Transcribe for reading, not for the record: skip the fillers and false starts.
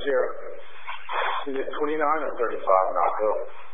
0. Is it 29 or 35? Not Bill.